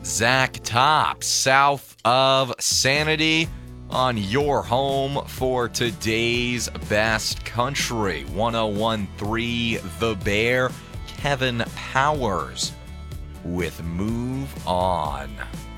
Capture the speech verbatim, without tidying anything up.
Zach Top, south of Sanity, on your home for today's best country. one oh one point three The Bear, Kevin Powers with Move On.